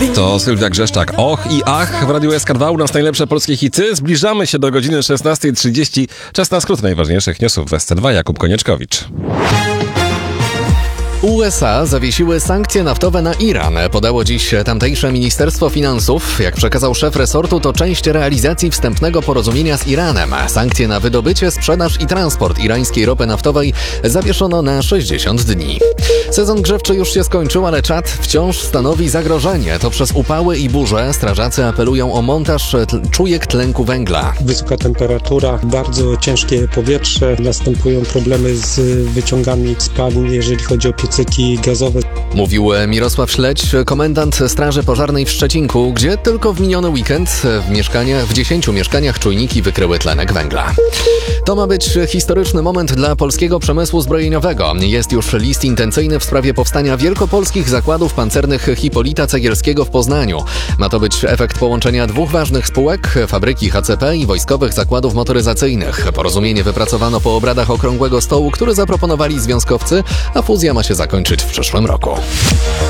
To Sylwia Grzeszczak. Och i ach w Radiu SK2 u nas najlepsze polskie hity. Zbliżamy się do godziny 16:30. Czas na skrót najważniejszych newsów w SC2. Jakub Konieczkowicz. USA zawiesiły sankcje naftowe na Iran, podało dziś tamtejsze Ministerstwo Finansów. Jak przekazał szef resortu, to część realizacji wstępnego porozumienia z Iranem. Sankcje na wydobycie, sprzedaż i transport irańskiej ropy naftowej zawieszono na 60 dni. Sezon grzewczy już się skończył, ale czad wciąż stanowi zagrożenie. To przez upały i burze strażacy apelują o montaż czujek tlenku węgla. Wysoka temperatura, bardzo ciężkie powietrze, następują problemy z wyciągami spalin, jeżeli chodzi o piecyki gazowe. Mówił Mirosław Śledź, komendant Straży Pożarnej w Szczecinku, gdzie tylko w miniony weekend w 10 mieszkaniach czujniki wykryły tlenek węgla. To ma być historyczny moment dla polskiego przemysłu zbrojeniowego. Jest już list intencyjny w sprawie powstania wielkopolskich zakładów pancernych Hipolita Cegielskiego w Poznaniu. Ma to być efekt połączenia dwóch ważnych spółek, fabryki HCP i wojskowych zakładów motoryzacyjnych. Porozumienie wypracowano po obradach Okrągłego Stołu, który zaproponowali związkowcy, a fuzja ma się zakończyć w przyszłym roku.